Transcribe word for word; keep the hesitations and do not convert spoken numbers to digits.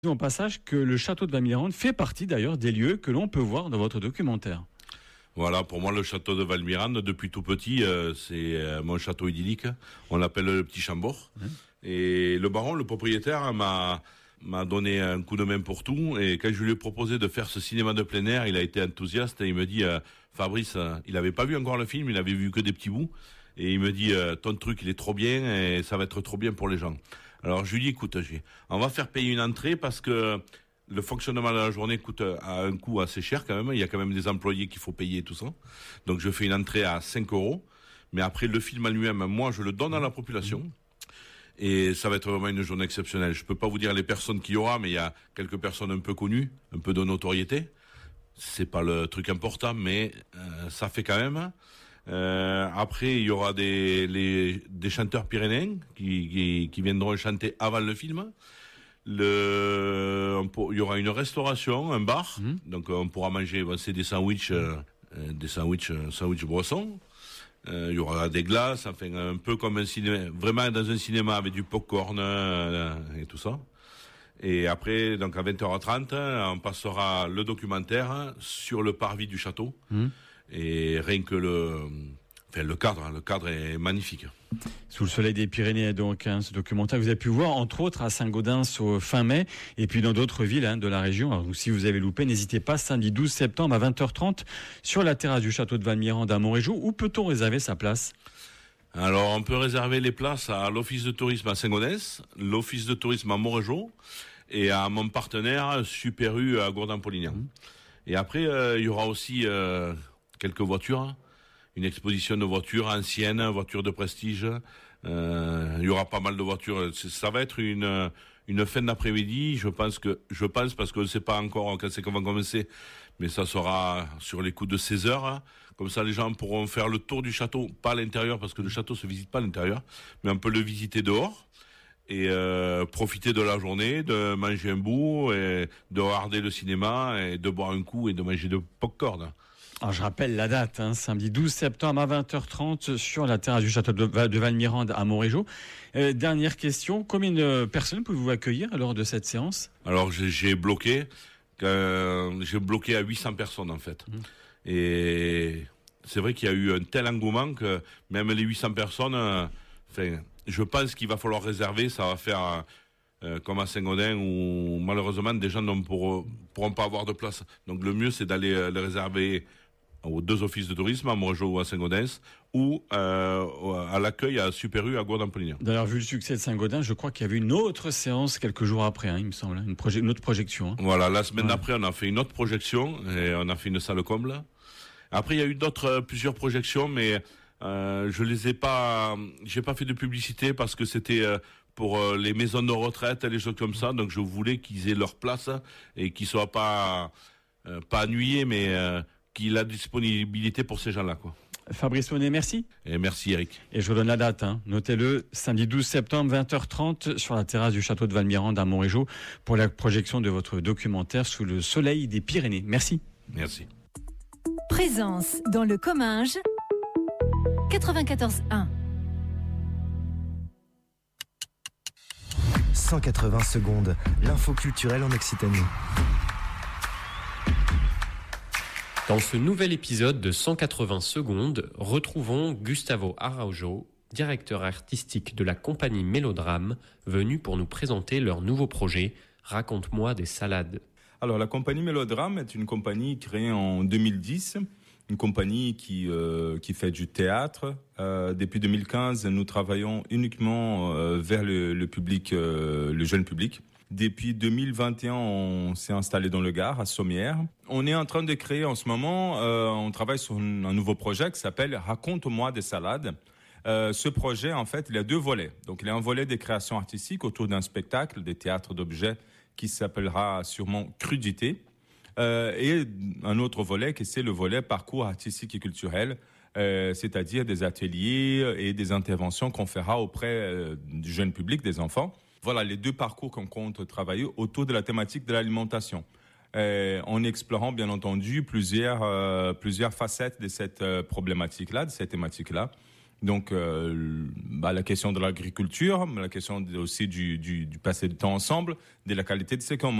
Au passage que le château de Valmirande fait partie d'ailleurs des lieux que l'on peut voir dans votre documentaire. Voilà, pour moi le château de Valmirande, depuis tout petit, euh, c'est euh, mon château idyllique. On l'appelle le Petit Chambord. Mmh. Et le baron, le propriétaire, m'a m'a donné un coup de main pour tout. Et quand je lui ai proposé de faire ce cinéma de plein air, il a été enthousiaste et il me dit, euh, Fabrice, euh, il avait pas vu encore le film, il avait vu que des petits bouts. Et il me dit, euh, ton truc, il est trop bien et ça va être trop bien pour les gens. Alors je lui dis, écoute, j'ai, on va faire payer une entrée parce que le fonctionnement de la journée coûte à un coût assez cher quand même. Il y a quand même des employés qu'il faut payer et tout ça. Donc je fais une entrée à cinq euros. Mais après le film en lui-même, moi je le donne à la population. Et ça va être vraiment une journée exceptionnelle. Je peux pas vous dire les personnes qu'il y aura, mais il y a quelques personnes un peu connues, un peu de notoriété. C'est pas le truc important, mais euh, ça fait quand même. Euh, après, il y aura des, les, des chanteurs pyrénéens qui, qui, qui viendront chanter avant le film. Le, on pour, il y aura une restauration, un bar, mmh. donc on pourra manger, c'est des sandwichs, euh, des sandwichs, sandwich boisson. Euh, il y aura des glaces, enfin un peu comme un cinéma, vraiment dans un cinéma avec du popcorn euh, et tout ça. Et après, donc à vingt heures trente, on passera le documentaire sur le parvis du château. Mmh. Et rien que le, enfin le cadre, le cadre est magnifique. Sous le soleil des Pyrénées, donc, hein, ce documentaire que vous avez pu voir, entre autres, à Saint-Gaudens au fin mai, et puis dans d'autres villes hein, de la région. Alors, si vous avez loupé, n'hésitez pas, samedi douze septembre à vingt heures trente, sur la terrasse du château de Valmirande à Montrégeau. Où peut-on réserver sa place ? Alors, on peut réserver les places à l'office de tourisme à Saint-Gaudens, l'office de tourisme à Montrégeau, et à mon partenaire, Super U à Gourdin-Polignan. Mmh. Et après, euh, il y aura aussi euh, quelques voitures, une exposition de voitures anciennes, voitures de prestige. Euh, il y aura pas mal de voitures. Ça va être une une fin d'après-midi. Je pense que je pense parce qu'on ne sait pas encore quand c'est qu'on va commencer, mais ça sera sur les coups de seize heures. Comme ça, les gens pourront faire le tour du château, pas à l'intérieur parce que le château se visite pas à l'intérieur, mais on peut le visiter dehors. Et euh, profiter de la journée, de manger un bout, et de regarder le cinéma, et de boire un coup et de manger de popcorn. Alors je rappelle la date, hein, samedi douze septembre à vingt heures trente sur la terrasse du château de, Val- de Valmirande à Montrégeau. Euh, dernière question, combien de personnes pouvez-vous accueillir lors de cette séance ? Alors j'ai, j'ai bloqué, euh, j'ai bloqué à huit cents personnes en fait. Mmh. Et c'est vrai qu'il y a eu un tel engouement que même les huit cents personnes, euh, enfin, je pense qu'il va falloir réserver, ça va faire euh, comme à Saint-Gaudens où malheureusement des gens ne pourront, pourront pas avoir de place. Donc le mieux c'est d'aller euh, le réserver aux deux offices de tourisme, à Montrégeau ou à Saint-Gaudens, ou euh, à l'accueil à Super U à Gourdin-Polignan. D'ailleurs, vu le succès de Saint-Gaudens, je crois qu'il y avait une autre séance quelques jours après, hein, il me semble, une, proje- une autre projection. Hein. Voilà, la semaine ouais. d'après, on a fait une autre projection, et on a fait une salle comble. Après, il y a eu d'autres, euh, plusieurs projections, mais euh, je les ai pas, j'ai pas fait de publicité parce que c'était euh, pour euh, les maisons de retraite et les choses comme ça, donc je voulais qu'ils aient leur place et qu'ils soient pas, euh, pas ennuyés, mais euh, qu'il a disponibilité pour ces gens-là, quoi. Fabrice Monet, merci. Et merci Eric. Et je vous donne la date, hein. Notez-le, samedi douze septembre, vingt heures trente, sur la terrasse du château de Valmirande à Montrégeau, pour la projection de votre documentaire Sous le soleil des Pyrénées. Merci. Merci. Présence dans le Comminges, quatre-vingt-quatorze un. cent quatre-vingts secondes, l'info culturelle en Occitanie. Dans ce nouvel épisode de cent quatre-vingts secondes, retrouvons Gustavo Araujo, directeur artistique de la compagnie Mélodrame, venu pour nous présenter leur nouveau projet « Raconte-moi des salades ». Alors, la compagnie Mélodrame est une compagnie créée en deux mille dix, une compagnie qui euh, qui fait du théâtre. Euh, depuis deux mille quinze, nous travaillons uniquement euh, vers le, le public, euh, le jeune public. Depuis deux mille vingt et un, on s'est installé dans le Gard, à Sommières. On est en train de créer en ce moment, euh, on travaille sur un, un nouveau projet qui s'appelle « Raconte-moi des salades ». Euh, ce projet, en fait, il a deux volets. Donc, il y a un volet des créations artistiques autour d'un spectacle, des théâtres d'objets, qui s'appellera sûrement « Crudité ». Euh, et un autre volet, qui c'est le volet parcours artistique et culturel, euh, c'est-à-dire des ateliers et des interventions qu'on fera auprès euh, du jeune public, des enfants. Voilà les deux parcours qu'on compte travailler autour de la thématique de l'alimentation, euh, en explorant bien entendu plusieurs euh, plusieurs facettes de cette euh, problématique-là, de cette thématique-là. Donc, euh, bah, la question de l'agriculture, la question aussi du, du, du passer du temps ensemble, de la qualité de ces commandes.